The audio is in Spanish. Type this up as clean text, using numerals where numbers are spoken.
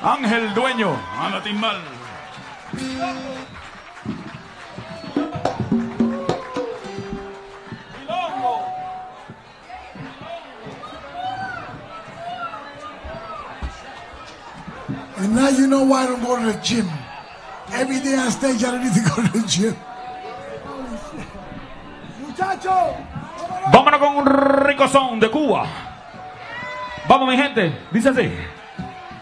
Ángel Dueño, anda timbal. And now you know why I don't go to the gym. Every day on stage, I don't need to go to the gym. Muchachos, vámonos con un rico son de Cuba. Vamos, mi gente, dice así.